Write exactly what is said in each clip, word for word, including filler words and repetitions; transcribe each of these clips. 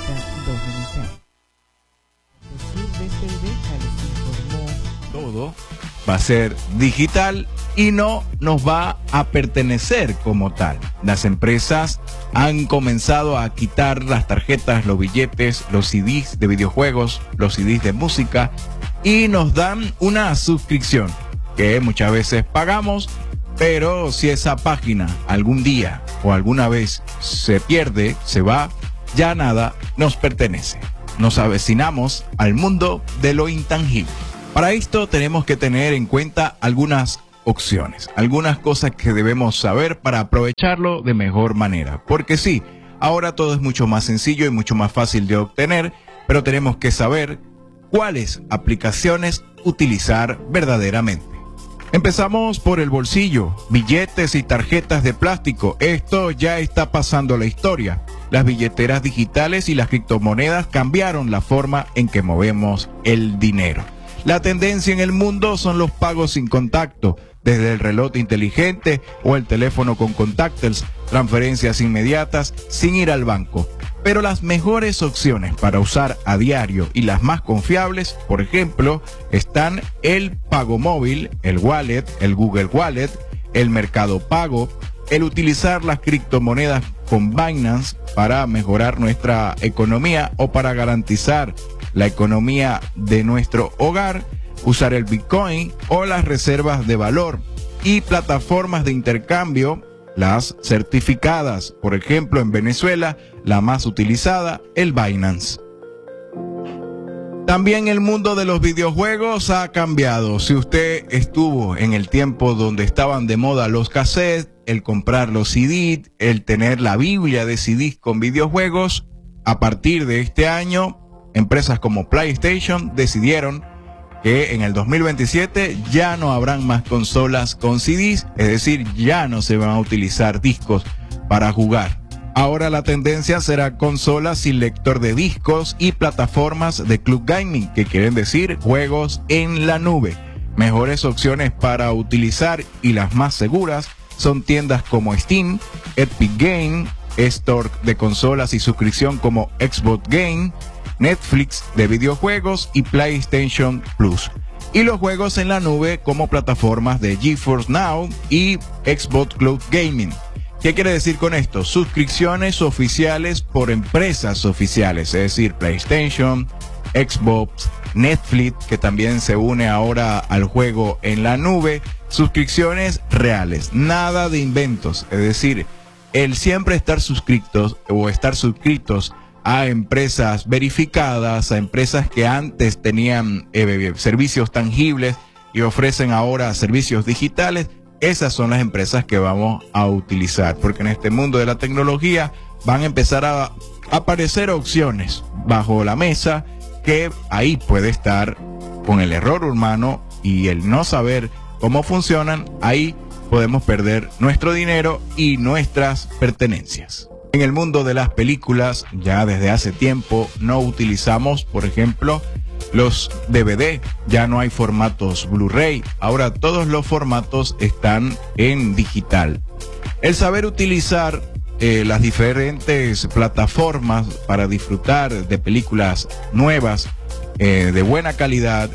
Dominicana. Sur de este Ibeca les informó. Todo va a ser digital y no nos va a pertenecer como tal. Las empresas han comenzado a quitar las tarjetas, los billetes, los C Ds de videojuegos, los C Ds de música y nos dan una suscripción que muchas veces pagamos, pero si esa página algún día o alguna vez se pierde, se va, ya nada nos pertenece. Nos avecinamos al mundo de lo intangible. Para esto tenemos que tener en cuenta algunas opciones, algunas cosas que debemos saber para aprovecharlo de mejor manera. Porque sí, ahora todo es mucho más sencillo y mucho más fácil de obtener, pero tenemos que saber cuáles aplicaciones utilizar verdaderamente. Empezamos por el bolsillo, billetes y tarjetas de plástico. Esto ya está pasando a la historia. Las billeteras digitales y las criptomonedas cambiaron la forma en que movemos el dinero. La tendencia en el mundo son los pagos sin contacto, desde el reloj inteligente o el teléfono con contactos, transferencias inmediatas sin ir al banco. Pero las mejores opciones para usar a diario y las más confiables, por ejemplo, están el pago móvil, el wallet, el Google Wallet, el Mercado Pago, el utilizar las criptomonedas con Binance para mejorar nuestra economía o para garantizar la economía de nuestro hogar, usar el Bitcoin o las reservas de valor y plataformas de intercambio, las certificadas. Por ejemplo, en Venezuela, la más utilizada, el Binance. También el mundo de los videojuegos ha cambiado. Si usted estuvo en el tiempo donde estaban de moda los cassettes, el comprar los C D, el tener la Biblia de C Ds con videojuegos, a partir de este año, empresas como PlayStation decidieron que en el dos mil veintisiete ya no habrán más consolas con C Ds, es decir, ya no se van a utilizar discos para jugar. Ahora la tendencia será consolas sin lector de discos y plataformas de Club Gaming, que quieren decir juegos en la nube. Mejores opciones para utilizar y las más seguras son tiendas como Steam, Epic Game, Store de consolas y suscripción como Xbox Game, Netflix de videojuegos y PlayStation Plus. Y los juegos en la nube como plataformas de GeForce Now y Xbox Cloud Gaming. ¿Qué quiere decir con esto? Suscripciones oficiales por empresas oficiales, es decir, PlayStation, Xbox, Netflix, que también se une ahora al juego en la nube. Suscripciones reales, nada de inventos, es decir, el siempre estar suscritos o estar suscritos a empresas verificadas, a empresas que antes tenían eh, servicios tangibles y ofrecen ahora servicios digitales. Esas son las empresas que vamos a utilizar, porque en este mundo de la tecnología van a empezar a aparecer opciones bajo la mesa que ahí puede estar con el error humano y el no saber cómo funcionan. Ahí podemos perder nuestro dinero y nuestras pertenencias. En el mundo de las películas, ya desde hace tiempo no utilizamos, por ejemplo, los D V D, ya no hay formatos Blu-ray, ahora todos los formatos están en digital. El saber utilizar eh, las diferentes plataformas para disfrutar de películas nuevas, eh, de buena calidad,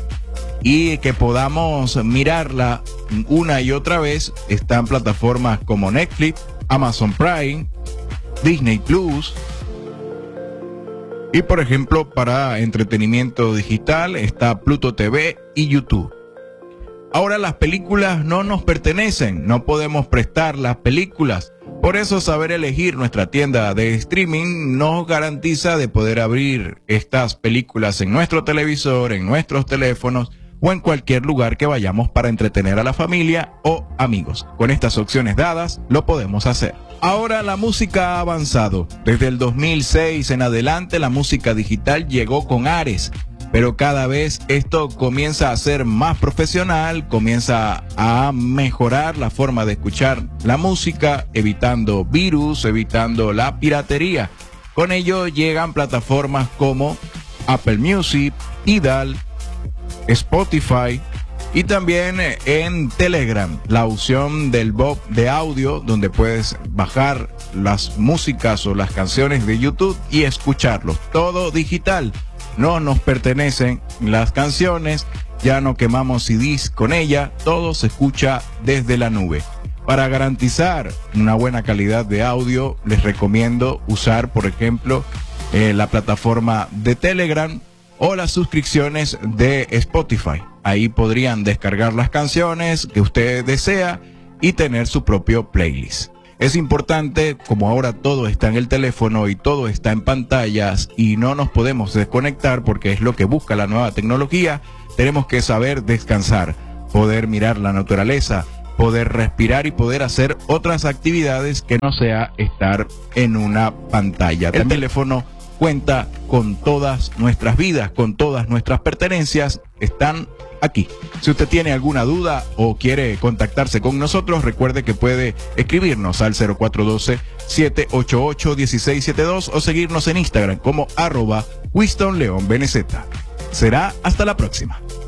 y que podamos mirarla una y otra vez, están plataformas como Netflix, Amazon Prime, Disney Plus. Y por ejemplo, para entretenimiento digital está Pluto T V y YouTube. Ahora las películas no nos pertenecen, no podemos prestar las películas. Por eso saber elegir nuestra tienda de streaming nos garantiza de poder abrir estas películas en nuestro televisor, en nuestros teléfonos o en cualquier lugar que vayamos para entretener a la familia o amigos. Con estas opciones dadas, lo podemos hacer. Ahora la música ha avanzado. Desde el dos mil seis en adelante la música digital llegó con Ares, pero cada vez esto comienza a ser más profesional, comienza a mejorar la forma de escuchar la música, evitando virus, evitando la piratería. Con ello llegan plataformas como Apple Music, Tidal, Spotify, Y también en Telegram, la opción del bot de audio, donde puedes bajar las músicas o las canciones de YouTube y escucharlos. Todo digital. No nos pertenecen las canciones, ya no quemamos C Ds con ella, todo se escucha desde la nube. Para garantizar una buena calidad de audio, les recomiendo usar, por ejemplo, eh, la plataforma de Telegram o las suscripciones de Spotify. Ahí podrían descargar las canciones que usted desea y tener su propio playlist. Es importante, como ahora todo está en el teléfono y todo está en pantallas y no nos podemos desconectar porque es lo que busca la nueva tecnología, tenemos que saber descansar, poder mirar la naturaleza, poder respirar y poder hacer otras actividades que no sea estar en una pantalla. El teléfono cuenta con todas nuestras vidas, con todas nuestras pertenencias, están aquí. Si usted tiene alguna duda o quiere contactarse con nosotros, recuerde que puede escribirnos al cero cuatro uno dos, siete ocho ocho, uno seis siete dos o seguirnos en Instagram como arroba Winston León B N Z. Será hasta la próxima.